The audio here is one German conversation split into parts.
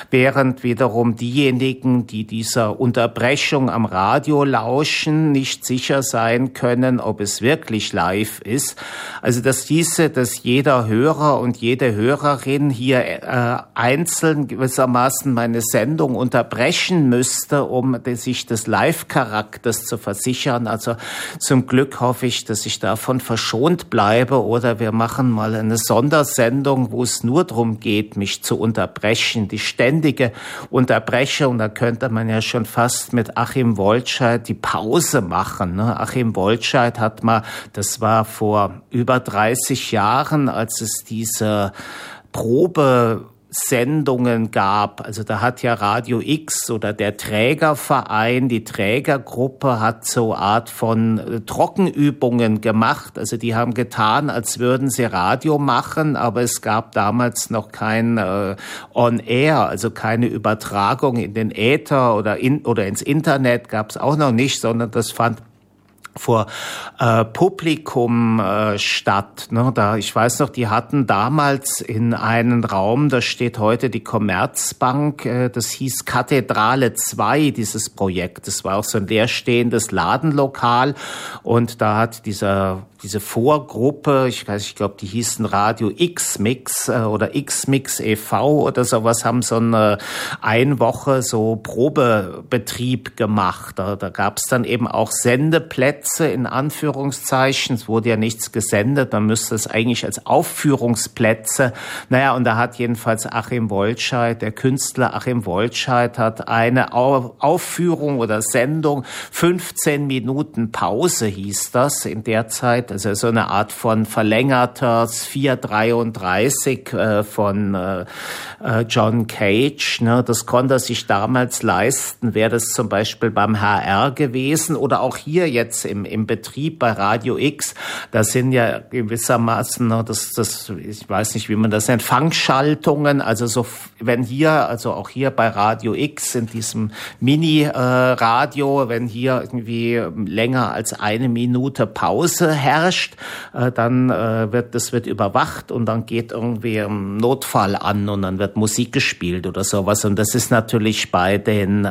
während wiederum diejenigen, die dieser Unterbrechung am Radio lauschen, nicht sicher sein können, ob es wirklich live ist. Also das hieße, dass jeder Hörer und jede Hörerin hier einzeln gewissermaßen meine Sendung unterbrechen müsste, um sich des Live-Charakters zu versichern. Also zum Glück hoffe ich, dass ich davon verschont bleibe, oder wir machen mal eine Sondersendung, wo es nur darum geht, mich zu unterbrechen. Die ständige Unterbrechung, da könnte man ja schon fast mit Achim Woltscheid die Pause machen. Achim Woltscheid hat mal, das war vor über 30 Jahren, als es diese Probesendungen gab. Also da hat ja Radio X oder der Trägerverein, die Trägergruppe hat so Art von Trockenübungen gemacht. Also die haben getan, als würden sie Radio machen, aber es gab damals noch kein On-Air, also keine Übertragung in den Äther oder ins Internet gab es auch noch nicht, sondern das fand vor Publikum statt. Da, ich weiß noch, die hatten damals in einen Raum, da steht heute die Commerzbank, das hieß Kathedrale 2, dieses Projekt. Das war auch so ein leerstehendes Ladenlokal, und da hat diese Vorgruppe, ich glaube, die hießen Radio X-Mix oder X-Mix e.V. oder sowas, haben so eine Woche so Probebetrieb gemacht. Da gab es dann eben auch Sendeplätze in Anführungszeichen. Es wurde ja nichts gesendet, man müsste es eigentlich als Aufführungsplätze. Und da hat jedenfalls Achim Woltscheid, der Künstler Achim Woltscheid, hat eine Aufführung oder Sendung, 15 Minuten Pause hieß das in der Zeit. Also so eine Art von verlängerter 433 von John Cage. Das konnte er sich damals leisten. Wäre das zum Beispiel beim HR gewesen oder auch hier jetzt im Betrieb bei Radio X. Da sind ja gewissermaßen, ich weiß nicht, wie man das nennt, Fangschaltungen. Also so, wenn hier, also auch hier bei Radio X in diesem Mini-Radio, wenn hier irgendwie länger als eine Minute Pause herrscht, dann wird überwacht und dann geht irgendwie ein Notfall an und dann wird Musik gespielt oder sowas. Und das ist natürlich bei den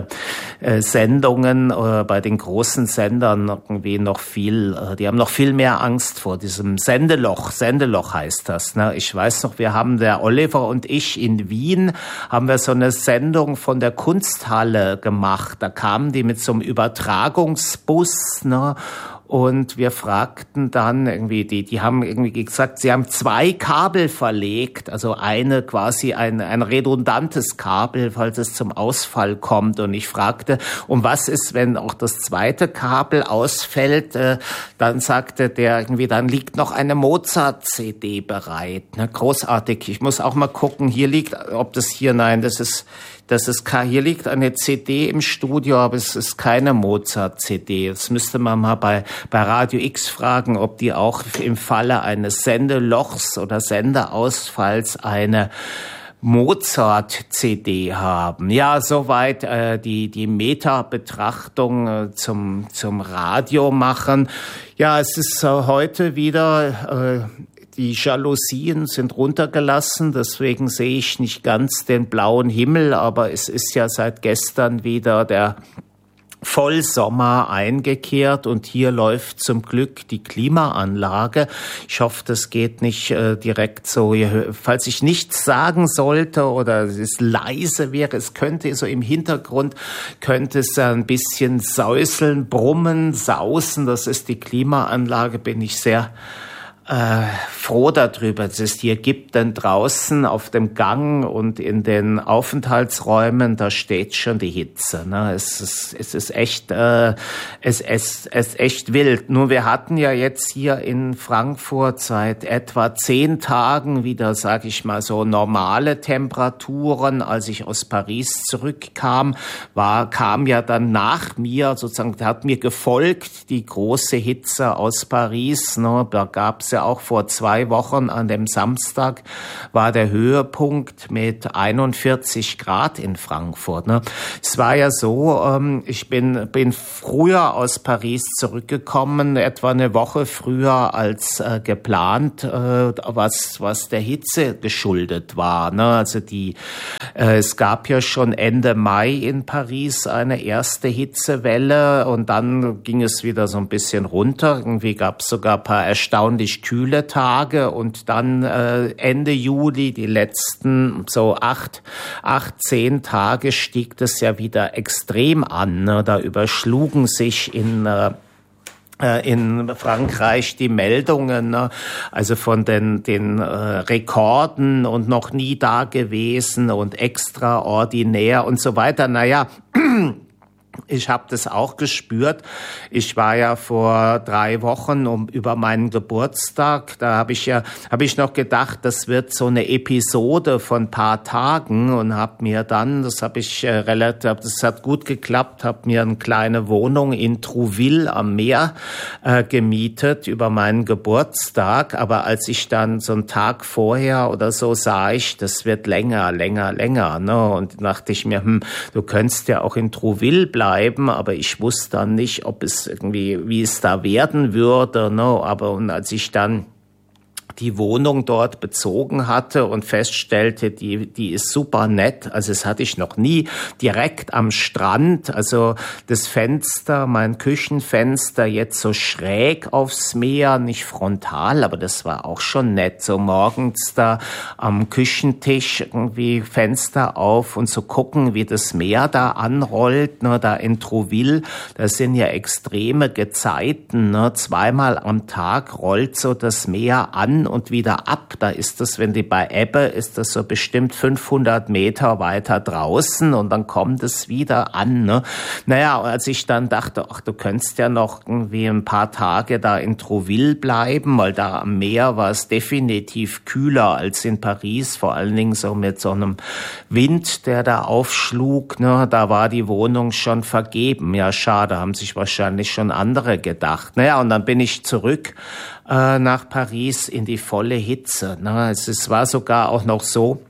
Sendungen, bei den großen Sendern irgendwie noch viel, die haben noch viel mehr Angst vor diesem Sendeloch. Sendeloch heißt das. Ich weiß noch, wir haben, der Oliver und ich in Wien, haben wir so eine Sendung von der Kunsthalle gemacht. Da kamen die mit so einem Übertragungsbus, und wir fragten dann irgendwie, die haben irgendwie gesagt, sie haben 2 Kabel verlegt, also eine quasi ein redundantes Kabel, falls es zum Ausfall kommt. Und ich fragte, und was ist, wenn auch das zweite Kabel ausfällt? Dann sagte der irgendwie, dann liegt noch eine Mozart-CD bereit. Großartig. Ich muss auch mal gucken, hier liegt, ob das hier, nein, hier liegt eine CD im Studio, aber es ist keine Mozart-CD. Das müsste man mal bei Radio X fragen, ob die auch im Falle eines Sendelochs oder Sendeausfalls eine Mozart-CD haben. Ja, soweit die Meta-Betrachtung zum Radio machen. Ja, es ist heute wieder die Jalousien sind runtergelassen, deswegen sehe ich nicht ganz den blauen Himmel, aber es ist ja seit gestern wieder der Vollsommer eingekehrt und hier läuft zum Glück die Klimaanlage. Ich hoffe, das geht nicht direkt so. Falls ich nichts sagen sollte oder es leise wäre, es könnte so im Hintergrund, könnte es ein bisschen säuseln, brummen, sausen. Das ist die Klimaanlage, bin ich sehr froh darüber, dass es hier gibt, denn draußen auf dem Gang und in den Aufenthaltsräumen, da steht schon die Hitze. Es ist echt wild. Nur wir hatten ja jetzt hier in Frankfurt seit etwa 10 Tagen wieder, sage ich mal, so normale Temperaturen. Als ich aus Paris zurückkam, kam ja dann nach mir, sozusagen, hat mir gefolgt die große Hitze aus Paris. Da gab's ja ja auch vor 2 Wochen an dem Samstag war der Höhepunkt mit 41 Grad in Frankfurt. Ne? Es war ja so, ich bin früher aus Paris zurückgekommen, etwa eine Woche früher als geplant, was der Hitze geschuldet war. Ne? Also es gab ja schon Ende Mai in Paris eine erste Hitzewelle und dann ging es wieder so ein bisschen runter. Irgendwie gab es sogar ein paar erstaunlich kühle Tage und dann Ende Juli, die letzten so 10 Tage stieg das ja wieder extrem an. Ne? Da überschlugen sich in Frankreich die Meldungen, ne? Also von den Rekorden und noch nie da gewesen und extraordinär und so weiter. Naja, ich habe das auch gespürt. Ich war ja vor 3 Wochen über meinen Geburtstag. Da habe ich noch gedacht, das wird so eine Episode von ein paar Tagen und habe mir dann, das hat gut geklappt, habe mir eine kleine Wohnung in Trouville am Meer gemietet über meinen Geburtstag. Aber als ich dann so einen Tag vorher oder so sah ich, das wird länger, ne? Und dachte ich mir, du könntest ja auch in Trouville bleiben, aber ich wusste dann nicht, wie es da werden würde, ne? Und als ich dann die Wohnung dort bezogen hatte und feststellte, die ist super nett. Also das hatte ich noch nie, direkt am Strand. Also das Fenster, mein Küchenfenster jetzt so schräg aufs Meer, nicht frontal, aber das war auch schon nett. So morgens da am Küchentisch irgendwie Fenster auf und zu gucken, wie das Meer da anrollt, ne, da in Trouville. Das sind ja extreme Gezeiten, ne, 2-mal am Tag rollt so das Meer an und wieder ab. Da ist das, wenn die bei Ebbe, ist das so bestimmt 500 Meter weiter draußen und dann kommt es wieder an. Ne? Naja, als ich dann dachte, ach, du könntest ja noch irgendwie ein paar Tage da in Trouville bleiben, weil da am Meer war es definitiv kühler als in Paris, vor allen Dingen so mit so einem Wind, der da aufschlug. Ne? Da war die Wohnung schon vergeben. Ja, schade, haben sich wahrscheinlich schon andere gedacht. Naja, und dann bin ich zurück nach Paris in die volle Hitze. Es war sogar auch noch so,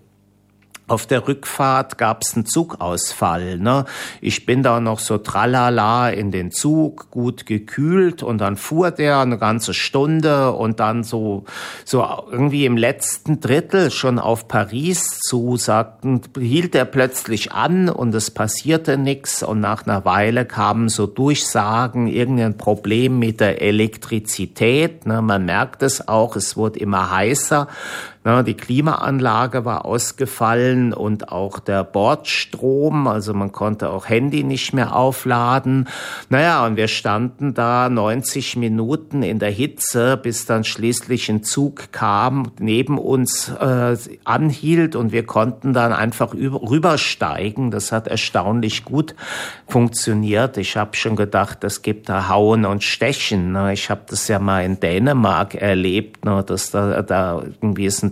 auf der Rückfahrt gab es einen Zugausfall. Ne? Ich bin da noch so tralala in den Zug, gut gekühlt und dann fuhr der eine ganze Stunde und dann so irgendwie im letzten Drittel schon auf Paris zu, hielt er plötzlich an und es passierte nichts und nach einer Weile kamen so Durchsagen, irgendein Problem mit der Elektrizität. Ne? Man merkt es auch, es wurde immer heißer. Die Klimaanlage war ausgefallen und auch der Bordstrom, also man konnte auch Handy nicht mehr aufladen. Naja, und wir standen da 90 Minuten in der Hitze, bis dann schließlich ein Zug kam, neben uns anhielt und wir konnten dann einfach rübersteigen. Das hat erstaunlich gut funktioniert. Ich habe schon gedacht, es gibt da Hauen und Stechen. Ich habe das ja mal in Dänemark erlebt, dass da irgendwie ist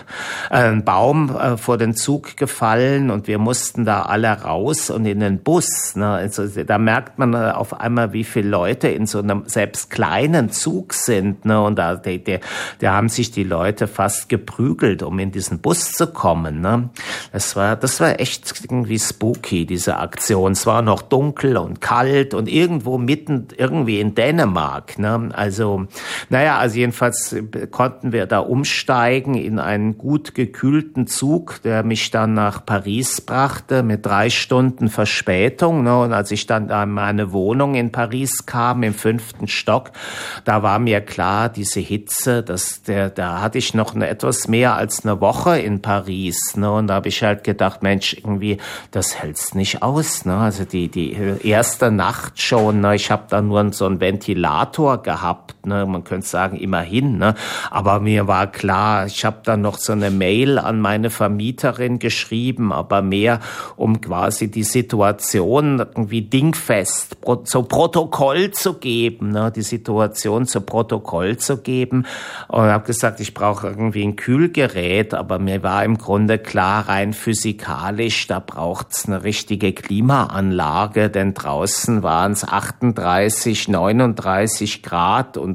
ein Baum vor den Zug gefallen und wir mussten da alle raus und in den Bus. Ne? Also da merkt man auf einmal, wie viele Leute in so einem selbst kleinen Zug sind. Ne? Und da haben sich die Leute fast geprügelt, um in diesen Bus zu kommen. Ne? Das war echt irgendwie spooky, diese Aktion. Es war noch dunkel und kalt und irgendwo mitten irgendwie in Dänemark. Ne? Also jedenfalls konnten wir da umsteigen in einen gut gekühlten Zug, der mich dann nach Paris brachte mit 3 Stunden Verspätung. Ne? Und als ich dann an meine Wohnung in Paris kam, im 5. Stock, da war mir klar, diese Hitze, da hatte ich noch etwas mehr als eine Woche in Paris. Ne? Und da habe ich halt gedacht, Mensch, irgendwie, das hält's nicht aus. Ne? Also die erste Nacht schon, ne? Ich habe da nur so einen Ventilator gehabt. Ne? Man könnte sagen, immerhin. Ne? Aber mir war klar, ich habe dann noch so eine Mail an meine Vermieterin geschrieben, aber mehr, um quasi die Situation irgendwie dingfest zu Protokoll zu geben, ne? Die Situation zu Protokoll zu geben. Und habe gesagt, ich brauche irgendwie ein Kühlgerät, aber mir war im Grunde klar, rein physikalisch, da braucht's eine richtige Klimaanlage, denn draußen waren es 38, 39 Grad und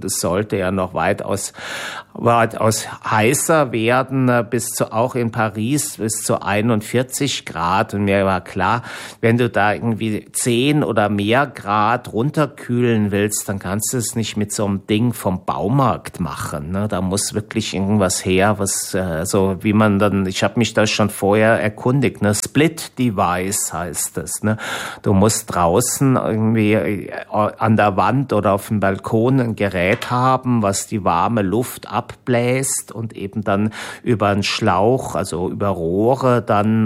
und es sollte ja noch weitaus heißer werden, auch in Paris bis zu 41 Grad. Und mir war klar, wenn du da irgendwie 10 oder mehr Grad runterkühlen willst, dann kannst du es nicht mit so einem Ding vom Baumarkt machen. Ne? Da muss wirklich irgendwas her, was so wie man dann, ich habe mich da schon vorher erkundigt, ne? Split Device heißt das. Ne? Du musst draußen irgendwie an der Wand oder auf dem Balkon ein Gerät haben, was die warme Luft abbläst und eben dann über einen Schlauch, also über Rohre, dann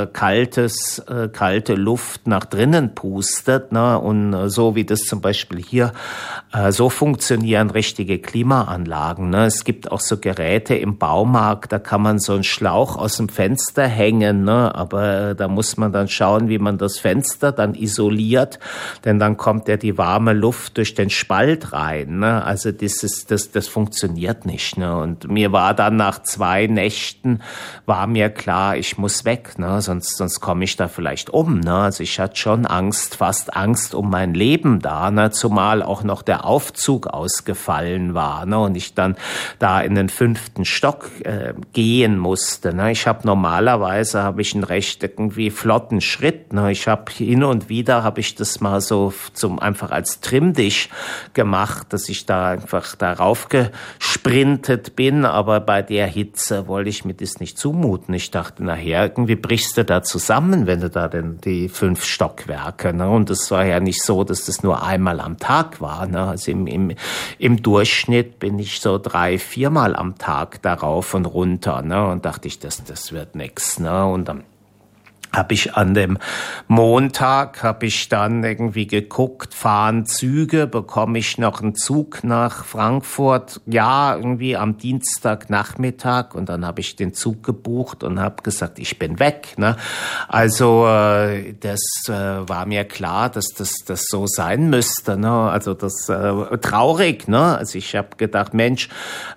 kalte Luft nach drinnen pustet. Ne? Und so wie das zum Beispiel hier, so funktionieren richtige Klimaanlagen. Ne? Es gibt auch so Geräte im Baumarkt, da kann man so einen Schlauch aus dem Fenster hängen, ne? Aber da muss man dann schauen, wie man das Fenster dann isoliert, denn dann kommt ja die warme Luft durch den Spalt rein. Ne? Also das funktioniert nicht. Ne? Und mir war dann nach 2 Nächten, war mir klar, ich muss weg, ne? Sonst komme ich da vielleicht um. Ne? Also ich hatte schon fast Angst um mein Leben da, ne? Zumal auch noch der Aufzug ausgefallen war, ne? Und ich dann da in den 5. Stock gehen musste. Ne? Normalerweise habe ich einen recht irgendwie flotten Schritt. Ne? Hin und wieder habe ich das mal so einfach als Trimmdich gemacht, dass ich da einfach darauf gesprintet bin, aber bei der Hitze wollte ich mir das nicht zumuten. Ich dachte, nachher irgendwie brichst du da zusammen, wenn du da denn die 5 Stockwerke, ne? Und es war ja nicht so, dass das nur einmal am Tag war, ne? Also im Durchschnitt bin ich so 3-4 Mal am Tag darauf und runter, ne? Und dachte ich, das wird nix, ne? Und dann habe ich an dem Montag, dann irgendwie geguckt, fahren Züge, bekomme ich noch einen Zug nach Frankfurt? Ja, irgendwie am Dienstagnachmittag, und dann habe ich den Zug gebucht und habe gesagt, ich bin weg. Ne? Also das war mir klar, dass das so sein müsste. Ne? Also das traurig. Ne? Also ich habe gedacht, Mensch,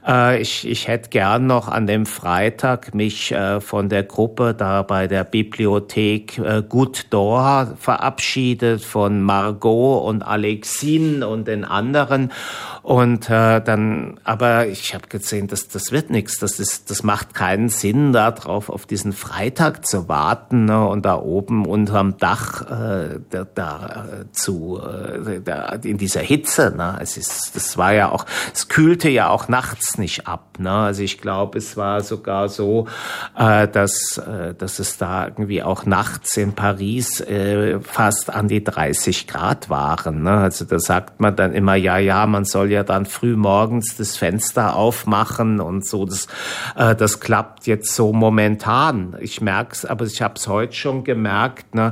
ich hätte gern noch an dem Freitag mich von der Gruppe da bei der Bibliothek Goutte d'Or verabschiedet, von Margot und Alexine und den anderen. Und aber ich habe gesehen, das wird nichts. Das macht keinen Sinn, da drauf auf diesen Freitag zu warten, ne, und da oben unterm Dach in dieser Hitze. Ne, es kühlte ja auch nachts nicht ab. Ne, also ich glaube, es war sogar so, dass es da irgendwie auch nachts in Paris fast an die 30 Grad waren. Ne? Also da sagt man dann immer, ja, man soll ja dann früh morgens das Fenster aufmachen und so. Das klappt jetzt so momentan. Ich merk's, aber ich habe es heute schon gemerkt. Ne?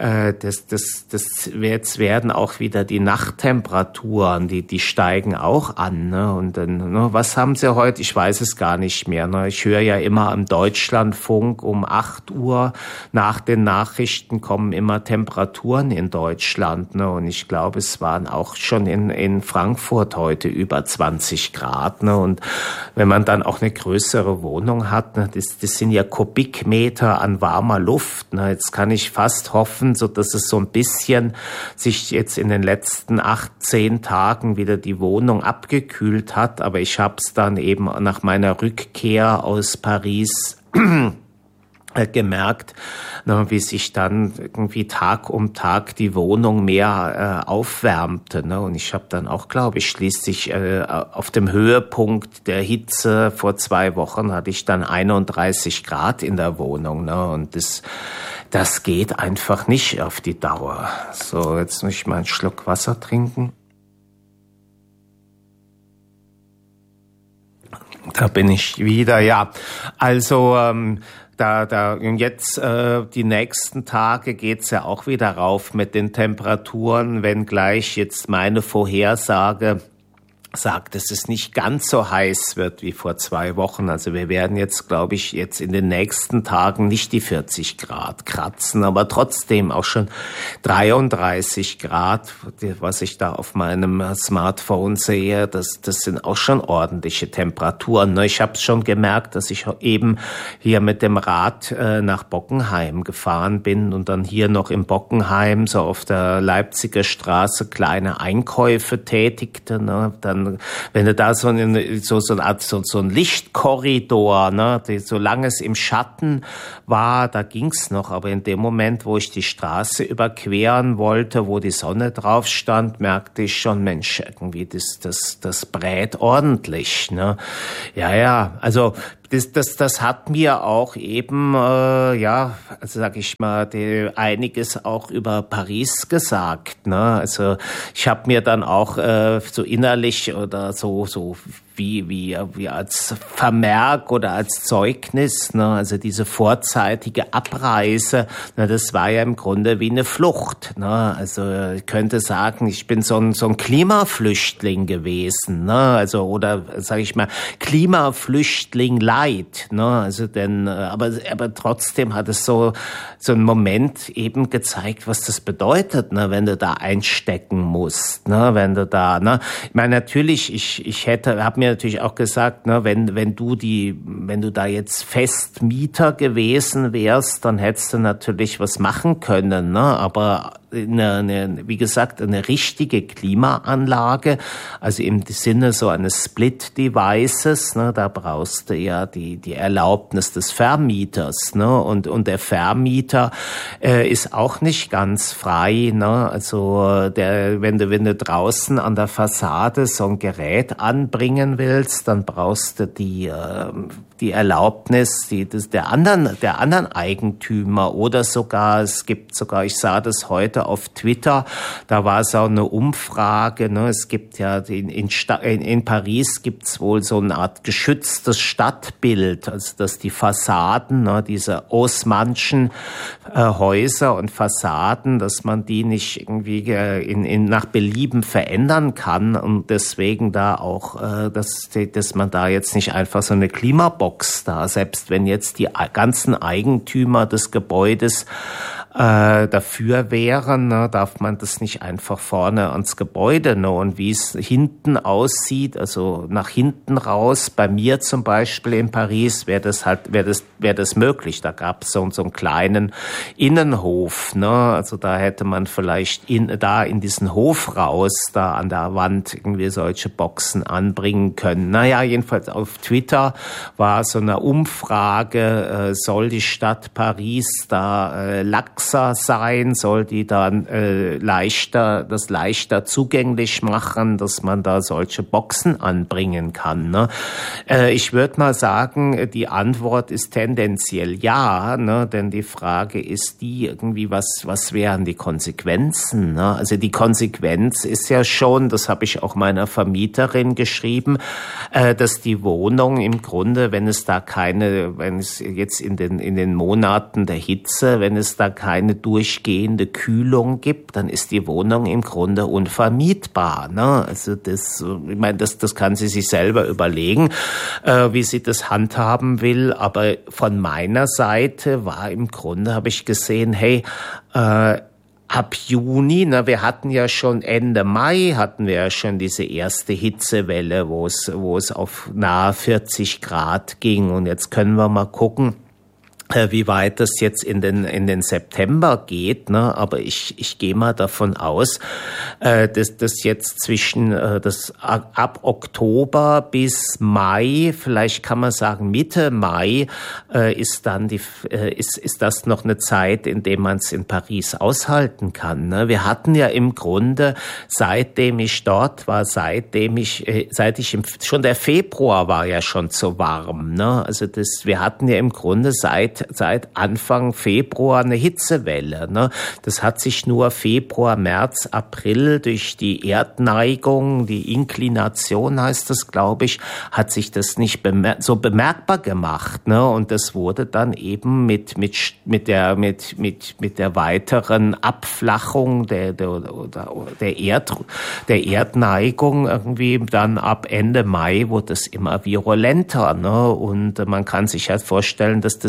Jetzt werden auch wieder die Nachttemperaturen, die steigen auch an. Ne? Und dann, ne, was haben sie heute? Ich weiß es gar nicht mehr. Ne? Ich höre ja immer am Deutschlandfunk um 8 Uhr nach den Nachrichten kommen immer Temperaturen in Deutschland. Ne? Und ich glaube, es waren auch schon in Frankfurt heute über 20 Grad. Ne? Und wenn man dann auch eine größere Wohnung hat, ne, das sind ja Kubikmeter an warmer Luft. Ne? Jetzt kann ich fast hoffen, so dass es so ein bisschen sich jetzt in den letzten 8-10 Tagen wieder die Wohnung abgekühlt hat. Aber ich habe es dann eben nach meiner Rückkehr aus Paris gemerkt, wie sich dann irgendwie Tag um Tag die Wohnung mehr aufwärmte. Ne? Und ich habe dann auch, glaube ich, schließlich auf dem Höhepunkt der Hitze vor 2 Wochen hatte ich dann 31 Grad in der Wohnung. Ne? Und das geht einfach nicht auf die Dauer. So, jetzt muss ich mal einen Schluck Wasser trinken. Da bin ich wieder, ja. Also und jetzt die nächsten Tage geht's ja auch wieder rauf mit den Temperaturen, wenngleich jetzt meine Vorhersage sagt, dass es nicht ganz so heiß wird wie vor 2 Wochen. Also wir werden jetzt, glaube ich, jetzt in den nächsten Tagen nicht die 40 Grad kratzen, aber trotzdem auch schon 33 Grad, was ich da auf meinem Smartphone sehe, das sind auch schon ordentliche Temperaturen. Ich habe schon gemerkt, dass ich eben hier mit dem Rad nach Bockenheim gefahren bin und dann hier noch in Bockenheim so auf der Leipziger Straße kleine Einkäufe tätigte. Dann dann, wenn du da so eine Art, so ein Lichtkorridor, ne, solange es im Schatten war, da ging's noch, aber in dem Moment, wo ich die Straße überqueren wollte, wo die Sonne drauf stand, merkte ich schon, Mensch, irgendwie das brät ordentlich, ne? Ja, also das hat mir auch eben, also sag ich mal, einiges auch über Paris gesagt, ne? Also ich habe mir dann auch so innerlich oder so wie als Vermerk oder als Zeugnis, ne? Also diese vorzeitige Abreise, ne, das war ja im Grunde wie eine Flucht, ne? Also ich könnte sagen, ich bin so ein Klimaflüchtling gewesen, ne? Also oder sage ich mal Klimaflüchtling light, ne? Also denn aber trotzdem hat es so einen Moment eben gezeigt, was das bedeutet, ne, wenn du da einstecken musst, ne, wenn du da, ne? Ich meine, natürlich, ich habe mir natürlich auch gesagt, ne, wenn du da jetzt Festmieter gewesen wärst, dann hättest du natürlich was machen können, ne, aber wie gesagt, eine richtige Klimaanlage, also im Sinne so eines Split-Devices, ne, da brauchst du ja die Erlaubnis des Vermieters, ne, und der Vermieter ist auch nicht ganz frei, ne, also wenn du draußen an der Fassade so ein Gerät anbringen willst, dann brauchst du die Erlaubnis der anderen Eigentümer oder sogar, ich sah das heute auf Twitter, da war es auch eine Umfrage, ne, es gibt ja in Paris gibt's wohl so eine Art geschütztes Stadtbild, also dass die Fassaden, ne, diese Haussmannschen Häuser und Fassaden, dass man die nicht irgendwie nach Belieben verändern kann und deswegen da auch, dass man da jetzt nicht einfach so eine Klimabox da, selbst wenn jetzt die ganzen Eigentümer des Gebäudes dafür wären, ne, darf man das nicht einfach vorne ans Gebäude, ne, und wie es hinten aussieht, also nach hinten raus, bei mir zum Beispiel in Paris wäre das möglich, da gab es so einen kleinen Innenhof, ne, also da hätte man vielleicht in diesen Hof raus, da an der Wand irgendwie solche Boxen anbringen können. Naja, jedenfalls auf Twitter war so eine Umfrage, soll die Stadt Paris da laxer sein, soll die dann leichter zugänglich machen, dass man da solche Boxen anbringen kann, ne? Ich würde mal sagen, die Antwort ist tendenziell ja, ne? Denn die Frage ist die irgendwie, was wären die Konsequenzen, ne? Also die Konsequenz ist ja schon, das habe ich auch meiner Vermieterin geschrieben, dass die Wohnung im Grunde, wenn es jetzt in den Monaten der Hitze, wenn es da keine durchgehende Kühlung gibt, dann ist die Wohnung im Grunde unvermietbar, ne? Also ich meine, das kann sie sich selber überlegen, wie sie das handhaben will, aber von meiner Seite im Grunde, habe ich gesehen, hey, ab Juni, wir hatten ja schon Ende Mai, diese erste Hitzewelle, wo es auf nahe 40 Grad ging, und jetzt können wir mal gucken, wie weit das jetzt in den September geht, ne? Aber ich gehe mal davon aus, dass das jetzt ab Oktober bis Mai, vielleicht kann man sagen Mitte Mai, ist das noch eine Zeit, in der man es in Paris aushalten kann, ne? Wir hatten ja im Grunde, seitdem ich dort war, schon der Februar war ja schon zu warm, ne? Also wir hatten ja im Grunde seit Anfang Februar eine Hitzewelle, ne? Das hat sich nur Februar, März, April durch die Erdneigung, die Inklination heißt das, glaube ich, hat sich das nicht so bemerkbar gemacht, ne? Und das wurde dann eben mit der weiteren Abflachung der Erdneigung irgendwie dann ab Ende Mai wurde es immer virulenter, ne? Und man kann sich halt vorstellen, dass das immer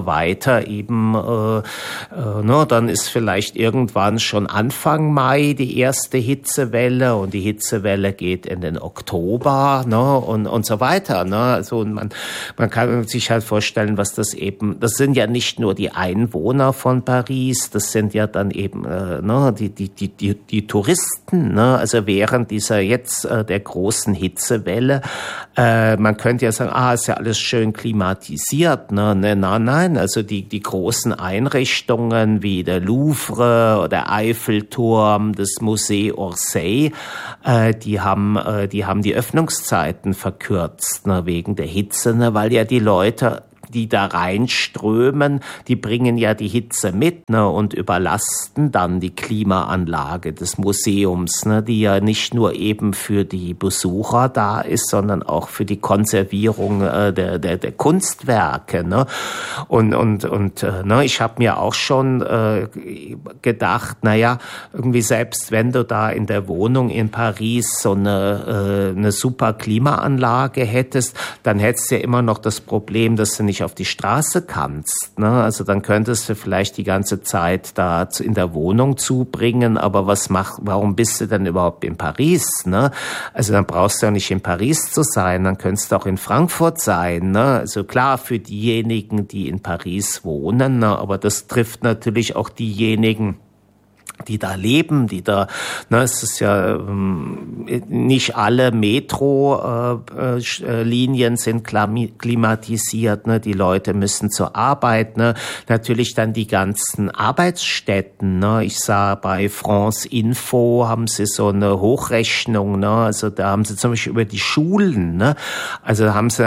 immer weiter eben, dann ist vielleicht irgendwann schon Anfang Mai die erste Hitzewelle und die Hitzewelle geht in den Oktober, und so weiter, Also man kann sich halt vorstellen, was das sind ja nicht nur die Einwohner von Paris, das sind ja dann eben die Touristen, also während dieser jetzt der großen Hitzewelle, man könnte ja sagen, ist ja alles schön klimatisiert, nein, also die großen Einrichtungen wie der Louvre oder der Eiffelturm, das Musée Orsay, die haben die Öffnungszeiten verkürzt, wegen der Hitze, weil ja die Leute, die da reinströmen, die bringen ja die Hitze mit, und überlasten dann die Klimaanlage des Museums, die ja nicht nur eben für die Besucher da ist, sondern auch für die Konservierung der Kunstwerke, Und ich habe mir auch schon gedacht, irgendwie selbst wenn du da in der Wohnung in Paris so eine super Klimaanlage hättest, dann hättest du ja immer noch das Problem, dass du nicht auf die Straße kannst, Also dann könntest du vielleicht die ganze Zeit da in der Wohnung zubringen, aber warum bist du denn überhaupt in Paris, Also dann brauchst du ja nicht in Paris zu sein, dann könntest du auch in Frankfurt sein, Also klar, für diejenigen, die in Paris wohnen, aber das trifft natürlich auch diejenigen, die da leben, es ist ja nicht alle Metro-Linien sind klimatisiert, die Leute müssen zur Arbeit, natürlich dann die ganzen Arbeitsstätten, Ich sah bei France Info haben sie so eine Hochrechnung, also da haben sie zum Beispiel über die Schulen, also da haben sie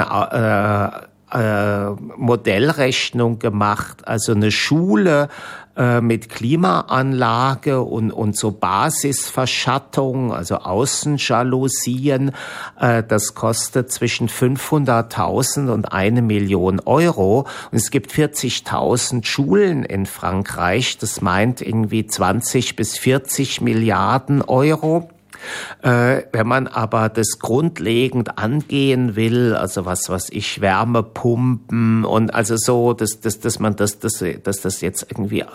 Modellrechnung gemacht, also eine Schule mit Klimaanlage und so Basisverschattung, also Außenjalousien, das kostet zwischen 500.000 und 1 Million Euro. Und es gibt 40.000 Schulen in Frankreich, das meint irgendwie 20 bis 40 Milliarden Euro. Wenn man aber das grundlegend angehen will, also was ich Wärmepumpen und also so, dass man das jetzt irgendwie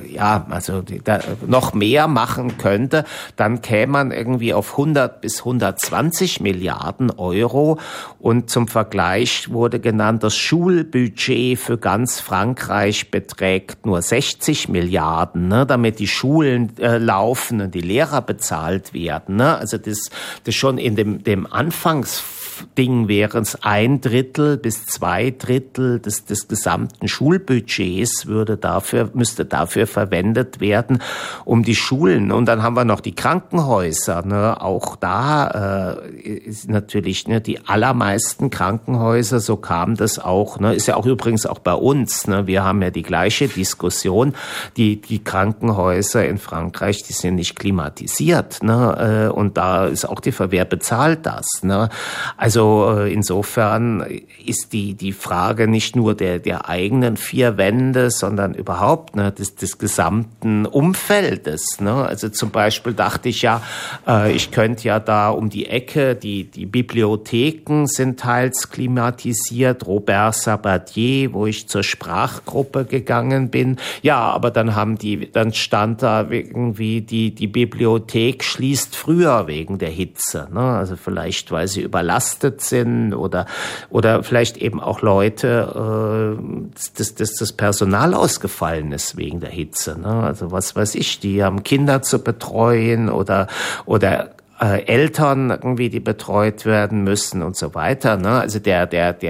noch mehr machen könnte, dann käme man irgendwie auf 100 bis 120 Milliarden Euro. Und zum Vergleich wurde genannt, das Schulbudget für ganz Frankreich beträgt nur 60 Milliarden, damit die Schulen laufen und die Lehrer bezahlt werden. Also das schon in dem Anfangsding wären es 1/3 bis 2/3 des gesamten Schulbudgets müsste dafür verwendet werden, um die Schulen. Und dann haben wir noch die Krankenhäuser. Auch da ist natürlich die allermeisten Krankenhäuser, so kam das auch. Ist ja auch übrigens auch bei uns. Wir haben ja die gleiche Diskussion. Die Krankenhäuser in Frankreich, die sind nicht klimatisiert. Und da ist auch die Frage, wer bezahlt das? Also insofern ist die Frage nicht nur der eigenen vier Wände, sondern überhaupt des gesamten Umfeldes. Also zum Beispiel dachte ich ja, ich könnte ja da um die Ecke, die Bibliotheken sind teils klimatisiert, Robert Sabatier, wo ich zur Sprachgruppe gegangen bin. Ja, aber dann stand da irgendwie, die Bibliothek schließt früher wegen der Hitze, Also vielleicht, weil sie überlastet sind oder vielleicht eben auch Leute, dass das Personal ausgefallen ist wegen der Hitze, Also was weiß ich, die haben Kinder zu betreuen oder Eltern irgendwie, die betreut werden müssen und so weiter, Also der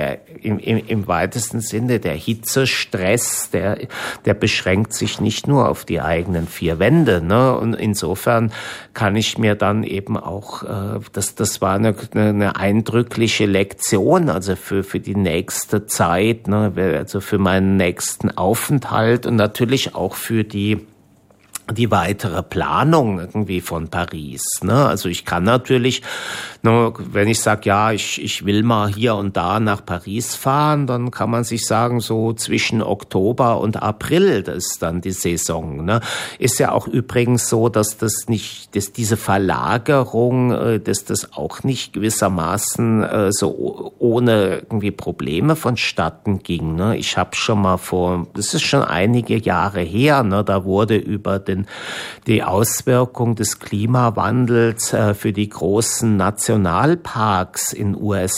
im weitesten Sinne der Hitzestress, der beschränkt sich nicht nur auf die eigenen vier Wände, Und insofern kann ich mir dann eben auch, das war eine eindrückliche Lektion, also für die nächste Zeit, also für meinen nächsten Aufenthalt und natürlich auch für die weitere Planung irgendwie von Paris, Also ich kann natürlich Nur wenn ich sage, ja, ich will mal hier und da nach Paris fahren, dann kann man sich sagen, so zwischen Oktober und April, das ist dann die Saison. Ne? Ist ja auch übrigens so, dass diese Verlagerung, dass das auch nicht gewissermaßen so ohne irgendwie Probleme vonstatten ging. Ne? Ich habe schon mal das ist schon einige Jahre her, ne? Da wurde über die Auswirkung des Klimawandels für die großen Nationalparks in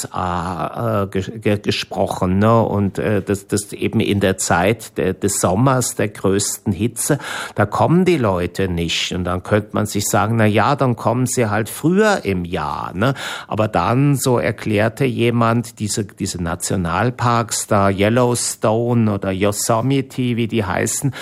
USA gesprochen, ne? Und das eben in der Zeit des Sommers, der größten Hitze, da kommen die Leute nicht. Und dann könnte man sich sagen, na ja, dann kommen sie halt früher im Jahr, ne? Aber dann, so erklärte jemand, diese Nationalparks da, Yellowstone oder Yosemite, wie die heißen,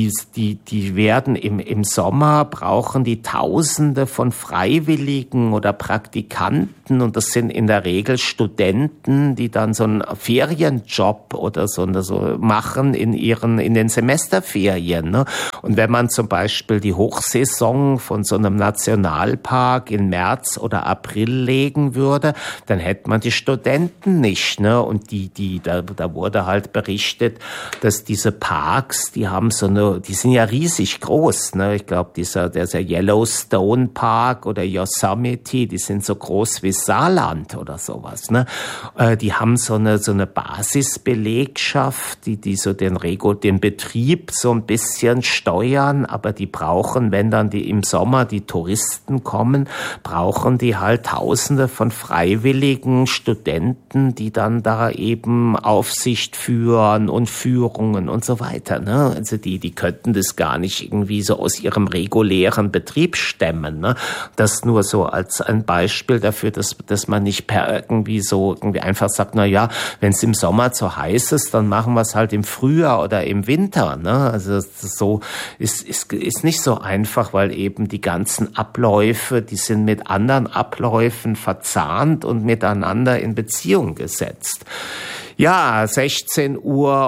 die werden im Sommer, brauchen die Tausende von Freiwilligen oder Praktikanten, und das sind in der Regel Studenten, die dann so einen Ferienjob oder so machen in den Semesterferien, ne? Und wenn man zum Beispiel die Hochsaison von so einem Nationalpark in März oder April legen würde, dann hätte man die Studenten nicht, ne? Und da wurde halt berichtet, dass diese Parks, die sind ja riesig groß, ne? Ich glaube, dieser Yellowstone Park oder Yosemite, die sind so groß wie Saarland oder sowas, ne? Die haben so eine Basisbelegschaft, die so den Betrieb so ein bisschen steuern, aber die brauchen, wenn dann im Sommer die Touristen kommen, brauchen die halt Tausende von freiwilligen Studenten, die dann da eben Aufsicht führen und Führungen und so weiter, ne? Also die könnten das gar nicht irgendwie so aus ihrem regulären Betrieb stemmen, ne? Das nur so als ein Beispiel dafür, dass man nicht irgendwie einfach sagt, na ja, wenn es im Sommer zu heiß ist, dann machen wir es halt im Frühjahr oder im Winter, ne? Also so ist nicht so einfach, weil eben die ganzen Abläufe, die sind mit anderen Abläufen verzahnt und miteinander in Beziehung gesetzt. Ja, 16:30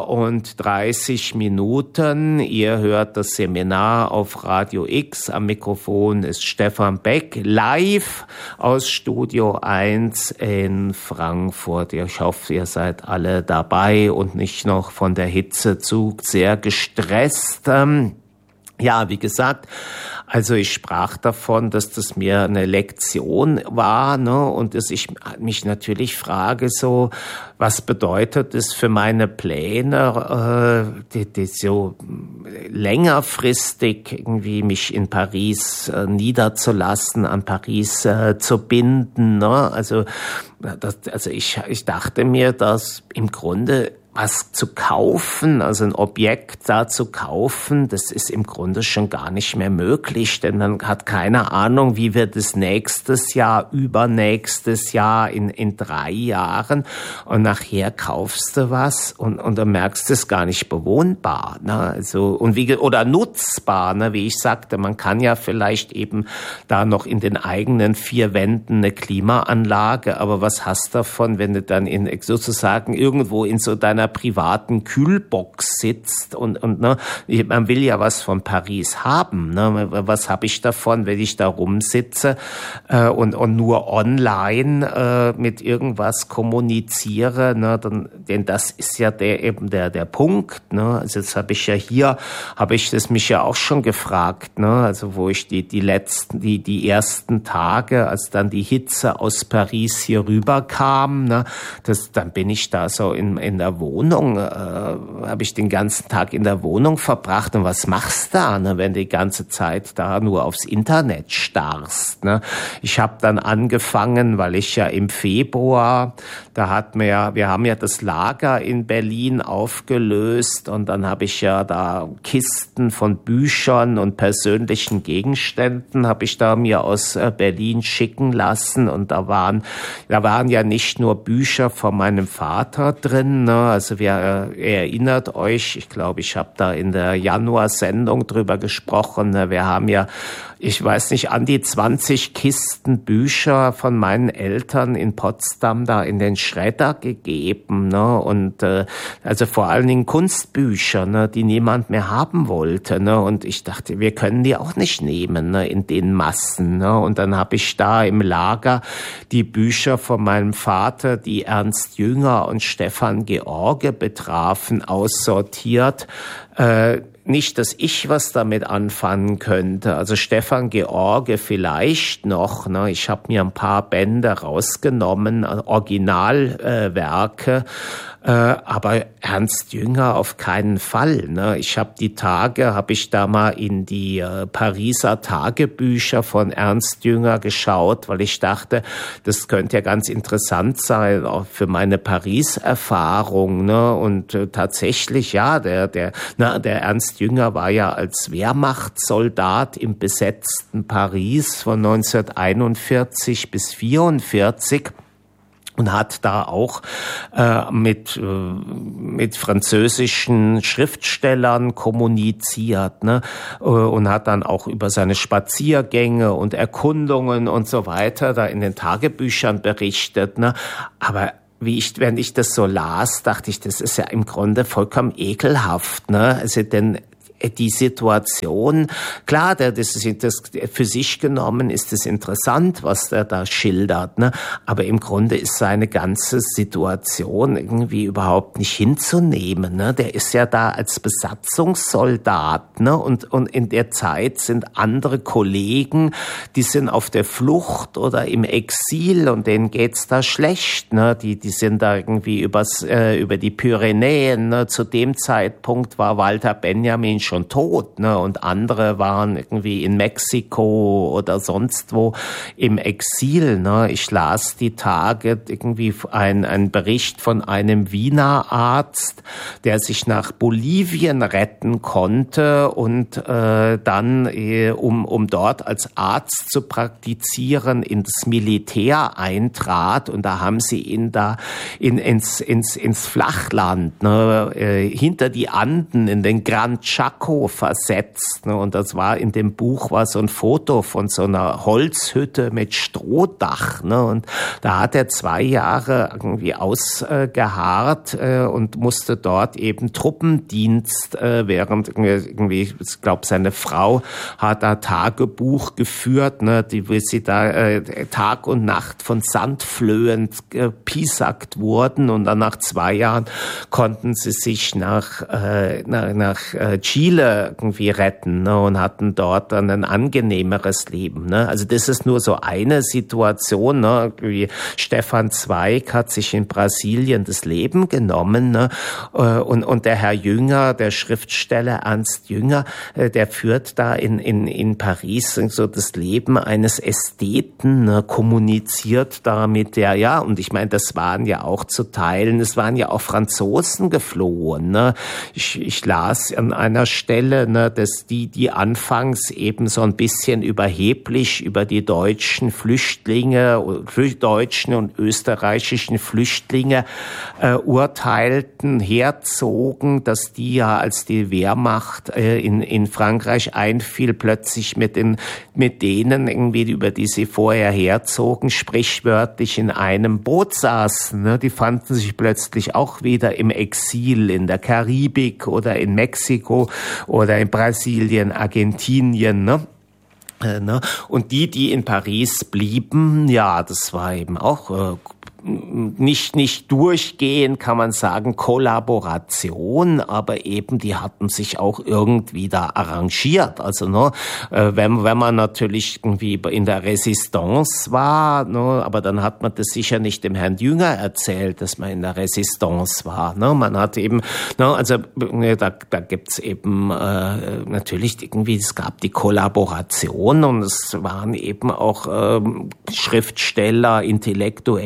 Uhr. Ihr hört das Seminar auf Radio X. Am Mikrofon ist Stefan Beck, live aus Studio 1 in Frankfurt. Ich hoffe, ihr seid alle dabei und nicht noch von der Hitze zu sehr gestresst. Ja, wie gesagt, also ich sprach davon, dass das mir eine Lektion war, ne, und dass ich mich natürlich frage, so, was bedeutet es für meine Pläne, die so längerfristig irgendwie mich in Paris niederzulassen, an Paris zu binden, ne? Also ich dachte mir, dass im Grunde was zu kaufen, also ein Objekt da zu kaufen, das ist im Grunde schon gar nicht mehr möglich, denn man hat keine Ahnung, wie wird es nächstes Jahr, übernächstes Jahr, in 3 Jahren, und nachher kaufst du was und dann merkst du es gar nicht bewohnbar, ne? Also, oder nutzbar, ne? Wie ich sagte, man kann ja vielleicht eben da noch in den eigenen 4 Wänden eine Klimaanlage, aber was hast du davon, wenn du dann sozusagen irgendwo in so deiner privaten Kühlbox sitzt und ne, man will ja was von Paris haben, ne? Was habe ich davon, wenn ich da rumsitze und nur online mit irgendwas kommuniziere, ne? Denn das ist ja der Punkt, ne? Also jetzt habe ich das mich ja auch schon gefragt, ne? Also wo ich die ersten Tage, als dann die Hitze aus Paris hier rüber kam, ne? Dann bin ich da so in der Wohnung, habe ich den ganzen Tag in der Wohnung verbracht. Und was machst du da, ne, wenn du die ganze Zeit da nur aufs Internet starrst, ne? Ich habe dann angefangen, weil ich ja im Februar, wir haben ja das Lager in Berlin aufgelöst, und dann habe ich ja da Kisten von Büchern und persönlichen Gegenständen habe ich da mir aus Berlin schicken lassen, und da waren ja nicht nur Bücher von meinem Vater drin, ne? Also ihr erinnert euch, ich glaube, ich habe da in der Januar-Sendung drüber gesprochen. Wir haben ja, ich weiß nicht, an die 20 Kisten Bücher von meinen Eltern in Potsdam da in den Schredder gegeben, ne? Und also vor allen Dingen Kunstbücher, ne, die niemand mehr haben wollte, ne? Und ich dachte, wir können die auch nicht nehmen, ne, in den Massen, ne? Und dann habe ich da im Lager die Bücher von meinem Vater, die Ernst Jünger und Stefan George betrafen, aussortiert. Nicht, dass ich was damit anfangen könnte. Also Stefan George vielleicht noch. Ne? Ich habe mir ein paar Bände rausgenommen, Originalwerke. Aber Ernst Jünger auf keinen Fall. Ne? Ich habe da mal in die Pariser Tagebücher von Ernst Jünger geschaut, weil ich dachte, das könnte ja ganz interessant sein, auch für meine Paris-Erfahrung. Ne? Und tatsächlich, ja, der Ernst Jünger war ja als Wehrmachtssoldat im besetzten Paris von 1941 bis 1944. Und hat da auch mit französischen Schriftstellern kommuniziert, ne? Und hat dann auch über seine Spaziergänge und Erkundungen und so weiter da in den Tagebüchern berichtet, ne? Aber wenn ich das so las, dachte ich, das ist ja im Grunde vollkommen ekelhaft, ne? Also denn die Situation, klar, das für sich genommen ist es interessant, was er da schildert, ne? Aber im Grunde ist seine ganze Situation irgendwie überhaupt nicht hinzunehmen, ne? Der ist ja da als Besatzungssoldat, ne? Und in der Zeit sind andere Kollegen, die sind auf der Flucht oder im Exil und denen geht's da schlecht, ne? Die sind da irgendwie über die Pyrenäen, ne? Zu dem Zeitpunkt war Walter Benjamin schon tot, ne? Und andere waren irgendwie in Mexiko oder sonst wo im Exil, ne? Ich las die Tage irgendwie ein Bericht von einem Wiener Arzt, der sich nach Bolivien retten konnte und dann, um dort als Arzt zu praktizieren, ins Militär eintrat, und da haben sie ihn da ins Flachland, ne? Hinter die Anden in den Gran Chaco versetzt, ne? Und das war in dem Buch so ein Foto von so einer Holzhütte mit Strohdach, ne? Und da hat er 2 Jahre irgendwie ausgeharrt und musste dort eben Truppendienst, während irgendwie, ich glaube, seine Frau hat da Tagebuch geführt, ne? Wie sie da Tag und Nacht von Sandflöhen gepiesackt wurden, und dann nach 2 Jahren konnten sie sich nach Chile irgendwie retten, ne, und hatten dort dann ein angenehmeres Leben, ne. Also das ist nur so eine Situation, ne. Wie Stefan Zweig hat sich in Brasilien das Leben genommen, ne, und der Herr Jünger, der Schriftsteller Ernst Jünger, der führt da in Paris so das Leben eines Ästheten, ne, kommuniziert da mit der, und ich meine, das waren ja auch zu Teilen, es waren ja auch Franzosen geflohen, ne. Ich las an einer Stelle, ne, dass die anfangs eben so ein bisschen überheblich über die deutschen deutschen und österreichischen Flüchtlinge urteilten, herzogen, dass die ja, als die Wehrmacht in Frankreich einfiel, plötzlich mit denen irgendwie, über die sie vorher herzogen, sprichwörtlich in einem Boot saßen, ne? Die fanden sich plötzlich auch wieder im Exil in der Karibik oder in Mexiko oder in Brasilien, Argentinien, ne? Und die in Paris blieben, ja, das war eben auch nicht durchgehend, kann man sagen, Kollaboration, aber eben die hatten sich auch irgendwie da arrangiert. Also wenn man natürlich irgendwie in der Resistance war, aber dann hat man das sicher nicht dem Herrn Jünger erzählt, dass man in der Resistance war. Man hat eben, also da gibt's eben natürlich irgendwie, es gab die Kollaboration, und es waren eben auch Schriftsteller, Intellektuelle,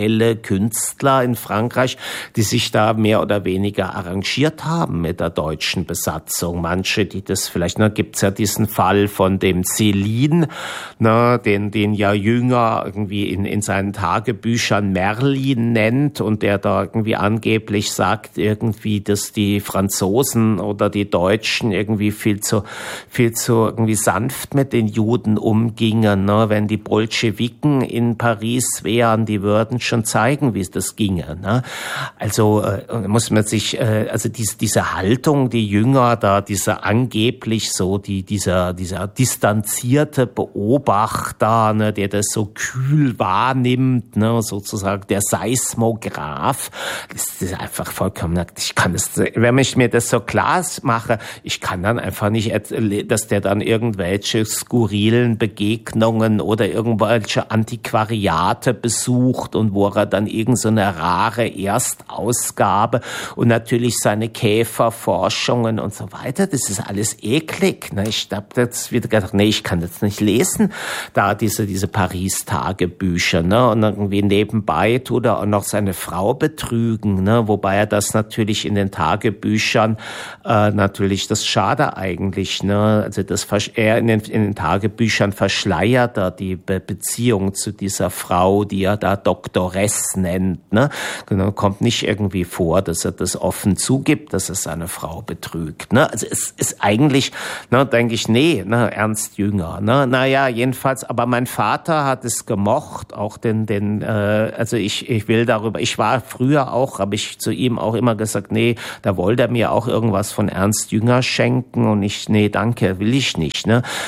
Künstler in Frankreich, die sich da mehr oder weniger arrangiert haben mit der deutschen Besatzung. Manche, die das vielleicht, gibt's ja diesen Fall von dem Céline, den ja Jünger irgendwie in seinen Tagebüchern Merlin nennt und der da irgendwie angeblich sagt irgendwie, dass die Franzosen oder die Deutschen irgendwie viel zu irgendwie sanft mit den Juden umgingen, wenn die Bolschewiken in Paris wären, die würden schon zeigen, wie es das ginge, Also muss man sich also diese Haltung, die Jünger da, dieser angeblich so dieser distanzierte Beobachter, der das so kühl wahrnimmt, sozusagen der Seismograph, das ist einfach vollkommen, ich kann das, wenn ich mir das so klar mache, ich kann dann einfach nicht, dass der dann irgendwelche skurrilen Begegnungen oder irgendwelche Antiquariate besucht und wo er dann irgend so eine rare Erstausgabe und natürlich seine Käferforschungen und so weiter, das ist alles eklig. Ich habe jetzt wieder gedacht, ich kann das nicht lesen, da diese Paris-Tagebücher, und irgendwie nebenbei tut er auch noch seine Frau betrügen, wobei er das natürlich in den Tagebüchern, natürlich das schade eigentlich, also er in den Tagebüchern verschleiert er die Beziehung zu dieser Frau, die er da Doktoress nennt, Genau, kommt nicht irgendwie vor, dass er das offen zugibt, dass er seine Frau betrügt, Also es ist eigentlich, denke ich, Ernst Jünger, Naja, jedenfalls, aber mein Vater hat es gemocht, auch also ich will darüber, ich war früher auch, habe ich zu ihm auch immer gesagt, da wollte er mir auch irgendwas von Ernst Jünger schenken und ich, danke, will ich nicht,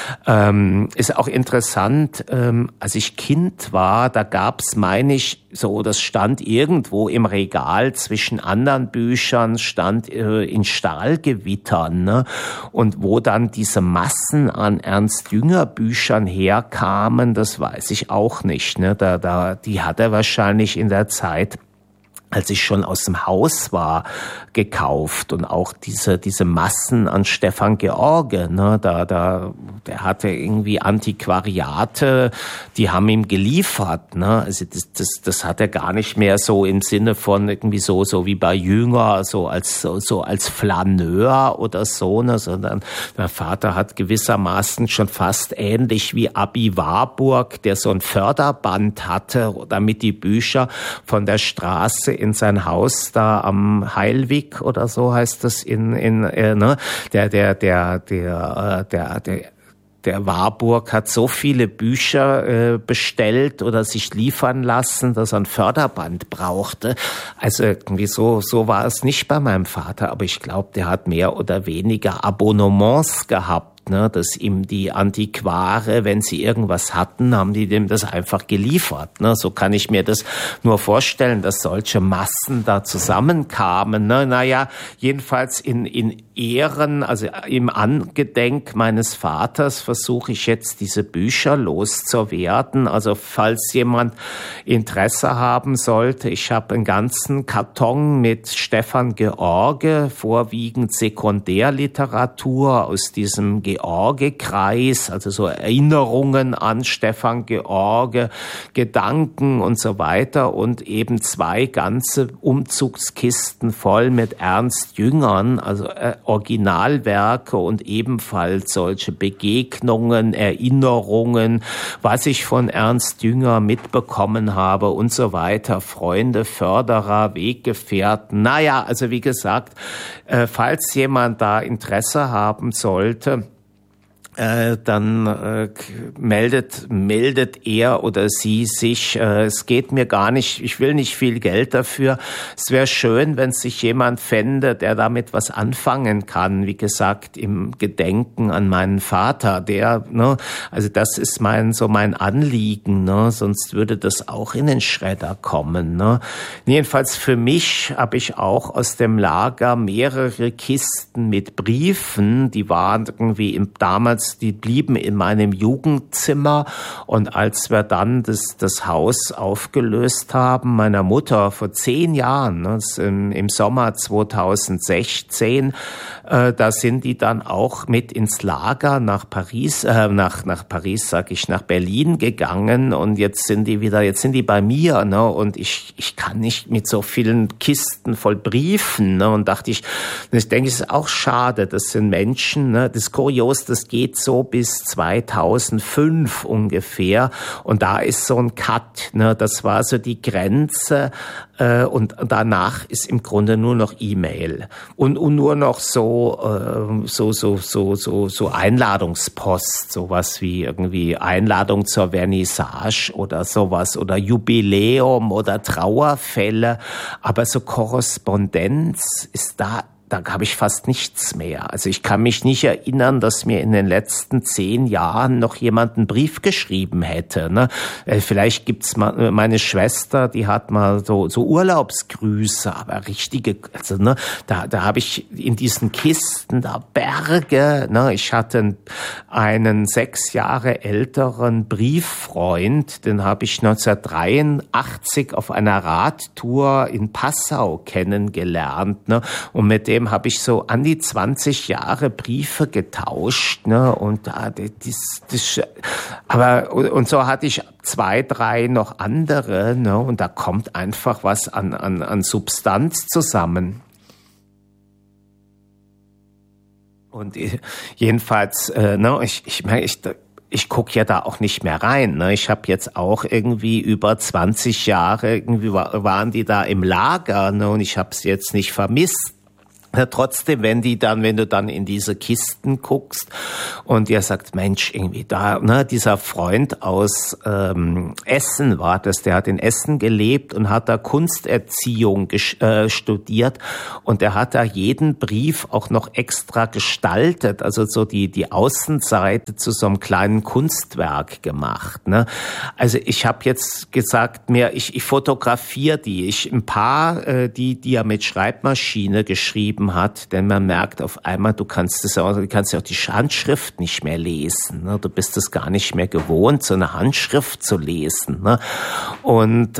Ist auch interessant, als ich Kind war, da gab's, meine ich, so, das stand irgendwo im Regal zwischen anderen Büchern, stand in Stahlgewittern, Und wo dann diese Massen an Ernst Jünger Büchern herkamen, das weiß ich auch nicht, Die hat er wahrscheinlich in der Zeit, als ich schon aus dem Haus war, gekauft und auch diese Massen an Stefan George, der hatte irgendwie Antiquariate, die haben ihm geliefert, Also das hat er gar nicht mehr so im Sinne von irgendwie so wie bei Jünger, so als Flaneur oder so, sondern der Vater hat gewissermaßen schon fast ähnlich wie Abi Warburg, der so ein Förderband hatte, damit die Bücher von der Straße in sein Haus da am Heilweg oder so heißt das der Warburg hat so viele Bücher bestellt oder sich liefern lassen, dass er ein Förderband brauchte. Also irgendwie so war es nicht bei meinem Vater, aber ich glaube, der hat mehr oder weniger Abonnements gehabt. Dass ihm die Antiquare, wenn sie irgendwas hatten, haben die dem das einfach geliefert. So kann ich mir das nur vorstellen, dass solche Massen da zusammenkamen. Naja, jedenfalls in Ehren, also im Angedenk meines Vaters versuche ich jetzt diese Bücher loszuwerden. Also falls jemand Interesse haben sollte, ich habe einen ganzen Karton mit Stefan George, vorwiegend Sekundärliteratur aus diesem George-Kreis, also so Erinnerungen an Stefan George, Gedanken und so weiter und eben 2 ganze Umzugskisten voll mit Ernst Jüngern, also Originalwerke und ebenfalls solche Begegnungen, Erinnerungen, was ich von Ernst Jünger mitbekommen habe und so weiter, Freunde, Förderer, Weggefährten. Naja, also wie gesagt, falls jemand da Interesse haben sollte, dann meldet er oder sie sich. Es geht mir gar nicht, ich will nicht viel Geld dafür. Es wäre schön, wenn sich jemand fände, der damit was anfangen kann. Wie gesagt, im Gedenken an meinen Vater, also das ist mein Anliegen, sonst würde das auch in den Schredder kommen, Jedenfalls für mich habe ich auch aus dem Lager mehrere Kisten mit Briefen, die waren irgendwie damals damals, die blieben in meinem Jugendzimmer. Und als wir dann das Haus aufgelöst haben, meiner Mutter vor 10 Jahren, ne, im Sommer 2016, da sind die dann auch mit ins Lager nach Paris, nach Berlin gegangen. Und jetzt sind die bei mir, ne, und ich kann nicht mit so vielen Kisten voll Briefen, ne, und ich denke, es ist auch schade, das sind Menschen, ne, das ist kurios, das geht so bis 2005 ungefähr, und da ist so ein Cut, ne, das war so die Grenze, und danach ist im Grunde nur noch E-Mail und nur noch so Einladungspost, sowas wie irgendwie Einladung zur Vernissage oder sowas oder Jubiläum oder Trauerfälle, aber so Korrespondenz ist da habe ich fast nichts mehr. Also ich kann mich nicht erinnern, dass mir in den letzten 10 Jahren noch jemand einen Brief geschrieben hätte. Ne? Vielleicht gibt's mal, meine Schwester, die hat mal so Urlaubsgrüße, aber richtige, also ne, da habe ich in diesen Kisten da Berge. Ne? Ich hatte einen 6 Jahre älteren Brieffreund, den habe ich 1983 auf einer Radtour in Passau kennengelernt. Ne? Und mit dem habe ich so an die 20 Jahre Briefe getauscht, ne, und und so hatte ich 2, 3 noch andere, ne, und da kommt einfach was an Substanz zusammen. Und jedenfalls, ne, ich gucke ja da auch nicht mehr rein. Ne? Ich habe jetzt auch irgendwie über 20 Jahre, irgendwie waren die da im Lager, ne? Und ich habe es jetzt nicht vermisst. Ja, trotzdem, wenn du dann in diese Kisten guckst und dir sagt, Mensch, irgendwie da, ne, dieser Freund aus Essen war das, der hat in Essen gelebt und hat da Kunsterziehung studiert, und der hat da jeden Brief auch noch extra gestaltet, also so die Außenseite zu so einem kleinen Kunstwerk gemacht. Ne? Also ich habe jetzt gesagt, ich fotografiere ein paar, die er mit Schreibmaschine geschrieben hat, denn man merkt auf einmal, du kannst ja auch die Handschrift nicht mehr lesen. Ne? Du bist es gar nicht mehr gewohnt, so eine Handschrift zu lesen. Ne? Und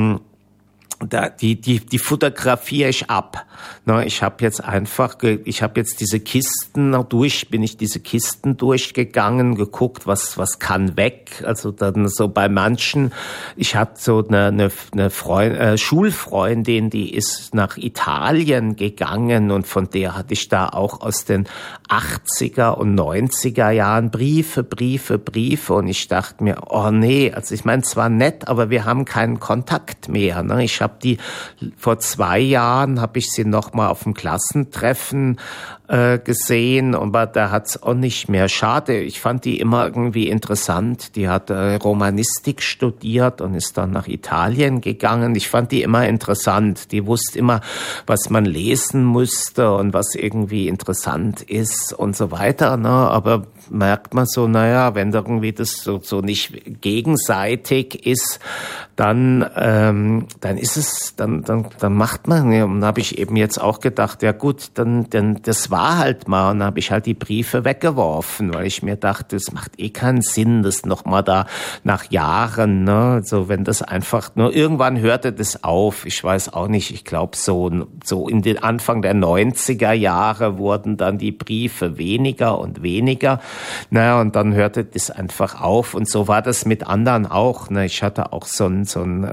die fotografiere ich ab. Ich habe jetzt diese Kisten durchgegangen, geguckt, was kann weg. Also dann so bei manchen, ich hatte so eine Schulfreundin, die ist nach Italien gegangen, und von der hatte ich da auch aus den 80er und 90er Jahren Briefe, und ich dachte mir, oh nee, also ich meine, zwar nett, aber wir haben keinen Kontakt mehr. Ne? Ich habe vor 2 Jahren habe ich sie noch mal auf dem Klassentreffen gesehen, aber da hat's auch nicht mehr. Schade, ich fand die immer irgendwie interessant. Die hat Romanistik studiert und ist dann nach Italien gegangen. Ich fand die immer interessant. Die wusste immer, was man lesen musste und was irgendwie interessant ist und so weiter. Ne? Aber merkt man so, naja, wenn irgendwie das so nicht gegenseitig ist, dann ist es, dann macht man, ja, und habe ich eben jetzt auch gedacht, ja gut, dann das war halt mal, und dann habe ich halt die Briefe weggeworfen, weil ich mir dachte, es macht keinen Sinn, das nochmal da nach Jahren, ne, so wenn das einfach, nur irgendwann hörte das auf, ich weiß auch nicht, ich glaube so in den Anfang der 90er Jahre wurden dann die Briefe weniger und weniger, naja, und dann hörte das einfach auf, und so war das mit anderen auch, ne, ich hatte auch so ein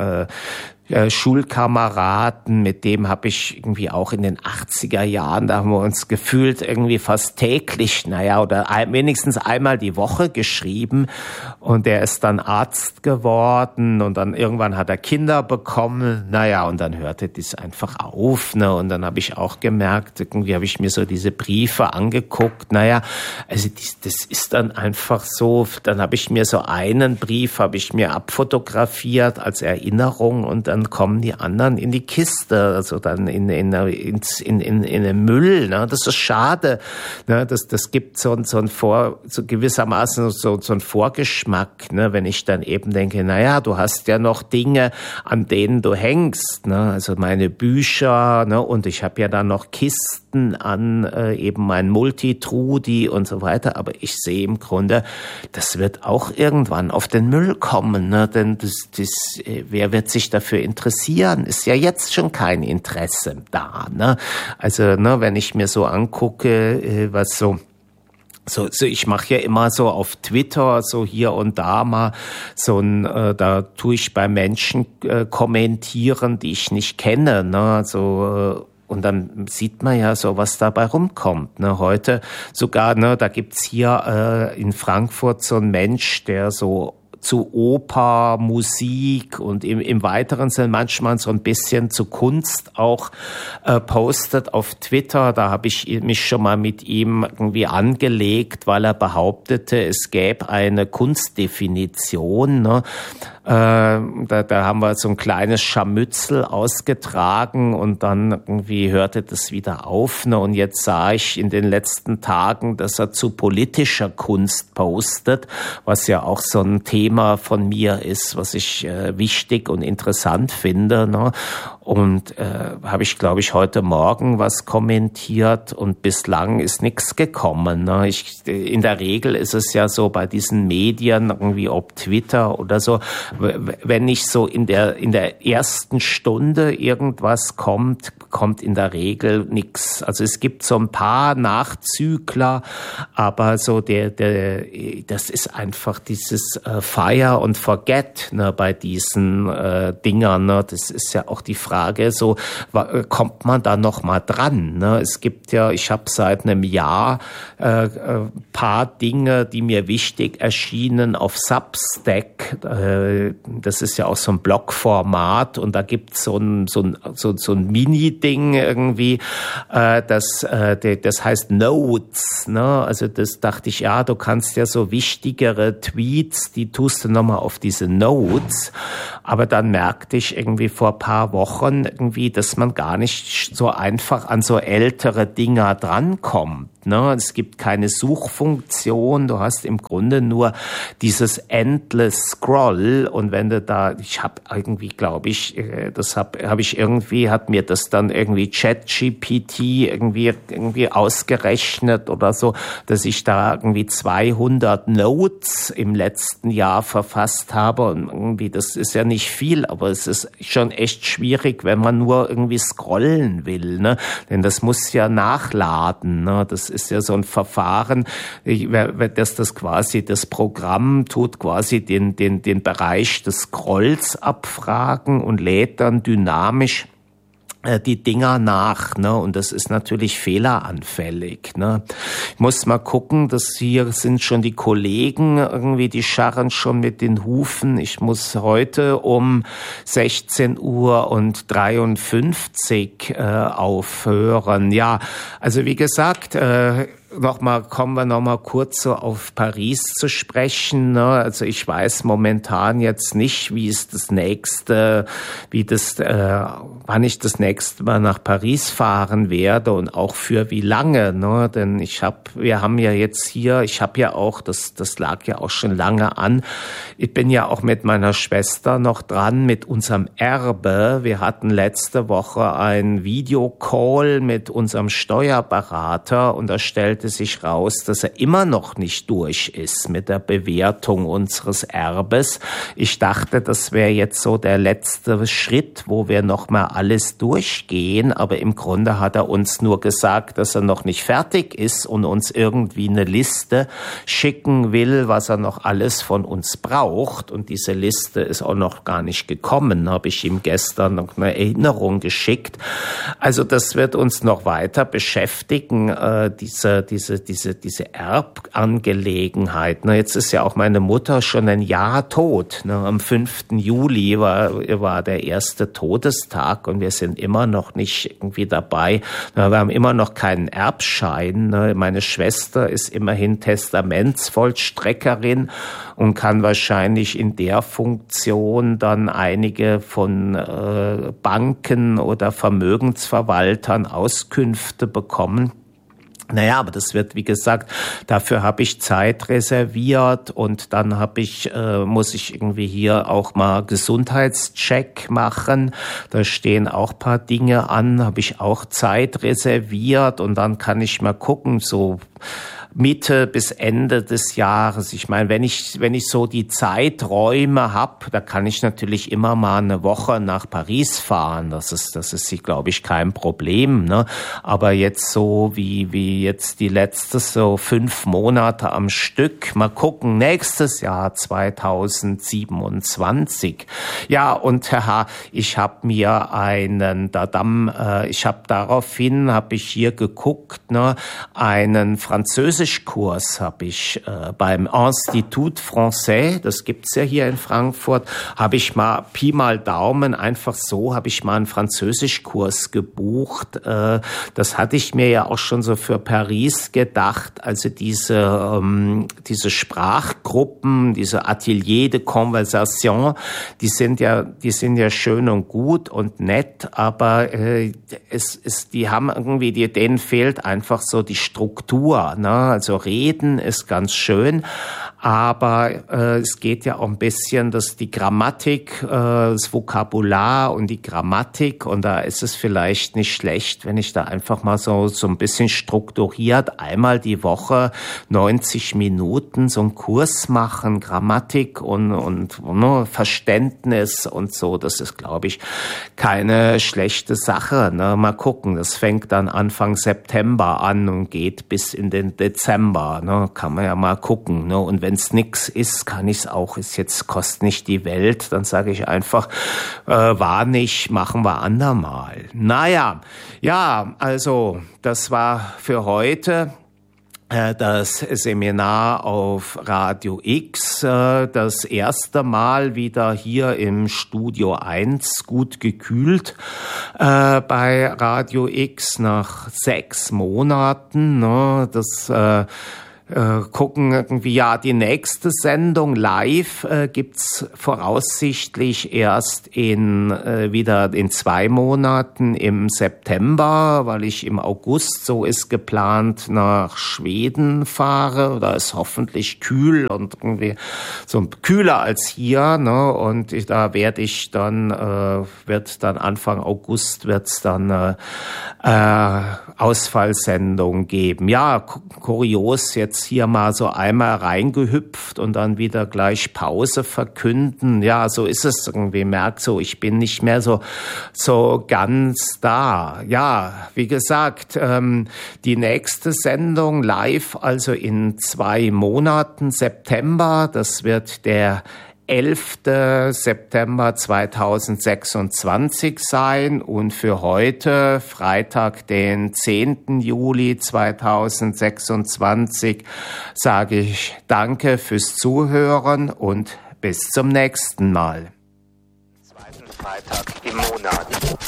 Schulkameraden, mit dem habe ich irgendwie auch in den 80er Jahren, da haben wir uns gefühlt irgendwie fast täglich, naja, oder wenigstens einmal die Woche geschrieben, und der ist dann Arzt geworden, und dann irgendwann hat er Kinder bekommen, naja, und dann hörte das einfach auf, ne, und dann habe ich auch gemerkt, irgendwie habe ich mir so diese Briefe angeguckt, naja, also das ist dann einfach so, dann habe ich mir so einen Brief, habe ich mir abfotografiert als Erinnerung, und dann kommen die anderen in die Kiste, also dann in den Müll, ne? Das ist schade, ne? Das gibt so gewissermaßen so ein Vorgeschmack, ne? Wenn ich dann eben denke, naja, du hast ja noch Dinge, an denen du hängst, ne? Also meine Bücher, ne? Und ich habe ja dann noch Kisten, Listen an eben mein Multitrudi und so weiter. Aber ich sehe im Grunde, das wird auch irgendwann auf den Müll kommen, ne? Denn wer wird sich dafür interessieren? Ist ja jetzt schon kein Interesse da, ne? Also, ne, wenn ich mir so angucke, was so, ich mache ja immer so auf Twitter so hier und da mal da tue ich bei Menschen kommentieren, die ich nicht kenne, ne? Und dann sieht man ja so, was dabei rumkommt, ne? Heute sogar, ne, da gibt's hier in Frankfurt so einen Mensch, der so zu Oper, Musik und im weiteren Sinne manchmal so ein bisschen zu Kunst auch postet auf Twitter. Da habe ich mich schon mal mit ihm irgendwie angelegt, weil er behauptete, es gäbe eine Kunstdefinition, ne? Da haben wir so ein kleines Scharmützel ausgetragen und dann irgendwie hörte das wieder auf, ne? Und jetzt sah ich in den letzten Tagen, dass er zu politischer Kunst postet, was ja auch so ein Thema von mir ist, was ich wichtig und interessant finde, ne? Und habe ich, glaube ich, heute Morgen was kommentiert und bislang ist nichts gekommen, ne? In der Regel ist es ja so bei diesen Medien, irgendwie ob Twitter oder so, wenn nicht so in der ersten Stunde irgendwas kommt in der Regel nichts. Also es gibt so ein paar Nachzügler, aber so das ist einfach dieses Fire and Forget, ne, bei diesen Dingern, ne? Das ist ja auch die Frage, so kommt man da noch mal dran, ne? Es gibt ja, ich habe seit einem Jahr paar Dinge, die mir wichtig erschienen auf Substack. Das ist ja auch so ein Blogformat und da gibt's so ein Mini-Ding irgendwie, das heißt Notes, ne? Also das dachte ich, ja, du kannst ja so wichtigere Tweets, die tust du nochmal auf diese Notes. Aber dann merkte ich irgendwie vor ein paar Wochen irgendwie, dass man gar nicht so einfach an so ältere Dinger drankommt. Ne? Es gibt keine Suchfunktion, du hast im Grunde nur dieses Endless Scroll und wenn du da, ich habe irgendwie, glaube ich, hat mir das dann irgendwie ChatGPT irgendwie ausgerechnet oder so, dass ich da irgendwie 200 Notes im letzten Jahr verfasst habe und irgendwie, das ist ja nicht viel, aber es ist schon echt schwierig, wenn man nur irgendwie scrollen will, ne? Denn das muss ja nachladen, ne? Das ist ja so ein Verfahren, das Programm tut quasi den Bereich des Scrolls abfragen und lädt dann dynamisch die Dinger nach, ne? Und das ist natürlich fehleranfällig, ne? Ich muss mal gucken, dass hier sind schon die Kollegen irgendwie, die scharren schon mit den Hufen. Ich muss heute um 16:53 aufhören. Ja, also wie gesagt, kommen wir noch mal kurz so auf Paris zu sprechen, ne? Also ich weiß momentan jetzt nicht, wann ich das nächste Mal nach Paris fahren werde und auch für wie lange, ne? Denn ich habe ja auch, das lag ja auch schon lange an. Ich bin ja auch mit meiner Schwester noch dran mit unserem Erbe. Wir hatten letzte Woche einen Videocall mit unserem Steuerberater und da stellte sich raus, dass er immer noch nicht durch ist mit der Bewertung unseres Erbes. Ich dachte, das wäre jetzt so der letzte Schritt, wo wir noch mal alles durchgehen, aber im Grunde hat er uns nur gesagt, dass er noch nicht fertig ist und uns irgendwie eine Liste schicken will, was er noch alles von uns braucht und diese Liste ist auch noch gar nicht gekommen, habe ich ihm gestern noch eine Erinnerung geschickt. Also das wird uns noch weiter beschäftigen, diese Erbangelegenheit. Jetzt ist ja auch meine Mutter schon ein Jahr tot. Am 5. Juli war der erste Todestag und wir sind immer noch nicht irgendwie dabei. Wir haben immer noch keinen Erbschein. Meine Schwester ist immerhin Testamentsvollstreckerin und kann wahrscheinlich in der Funktion dann einige von Banken oder Vermögensverwaltern Auskünfte bekommen. Naja, aber das wird, wie gesagt, dafür habe ich Zeit reserviert und dann muss ich irgendwie hier auch mal Gesundheitscheck machen. Da stehen auch paar Dinge an, habe ich auch Zeit reserviert und dann kann ich mal gucken, so Mitte bis Ende des Jahres. Ich meine, wenn ich so die Zeiträume habe, da kann ich natürlich immer mal eine Woche nach Paris fahren. Das ist, glaube ich, kein Problem, ne? Aber jetzt so wie jetzt die letzte so 5 Monate am Stück. Mal gucken, nächstes Jahr 2027. Ja, und Herr, ich habe mir daraufhin habe ich hier geguckt, ne, einen Französischen Kurs habe ich beim Institut Français, das gibt's ja hier in Frankfurt, habe ich mal Pi mal Daumen einfach so, habe ich mal einen Französischkurs gebucht. Das hatte ich mir ja auch schon so für Paris gedacht. Also diese Sprachgruppen, diese Atelier de Conversation, die sind ja schön und gut und nett, aber denen fehlt einfach so die Struktur, ne? Also reden ist ganz schön, aber es geht ja auch ein bisschen, dass die Grammatik, das Vokabular und die Grammatik, und da ist es vielleicht nicht schlecht, wenn ich da einfach mal so ein bisschen strukturiert einmal die Woche 90 Minuten so einen Kurs machen, Grammatik und Verständnis und so. Das ist, glaube ich, keine schlechte Sache, ne? Mal gucken, das fängt dann Anfang September an und geht bis in den Dezember, ne? Kann man ja mal gucken, ne? Und wenn es nix ist, kann ich es auch, kostet nicht die Welt, dann sage ich einfach, war nicht, machen wir andermal. Naja, ja, also das war für heute das Seminar auf Radio X, das erste Mal wieder hier im Studio 1, gut gekühlt bei Radio X nach 6 Monaten. Ne? Das gucken irgendwie, ja, die nächste Sendung live gibt's voraussichtlich erst wieder in 2 Monaten im September, weil ich im August, so ist geplant, nach Schweden fahre. Da ist hoffentlich kühl und irgendwie so kühler als hier, ne? Und da wird dann Anfang August wird's dann Ausfallsendung geben. Ja, kurios, jetzt hier mal so einmal reingehüpft und dann wieder gleich Pause verkünden. Ja, so ist es irgendwie. Merk so, ich bin nicht mehr so ganz da. Ja, wie gesagt, die nächste Sendung live, also in 2 Monaten, September, das wird der 11. September 2026 sein und für heute, Freitag, den 10. Juli 2026, sage ich Danke fürs Zuhören und bis zum nächsten Mal. 2. Freitag im Monat.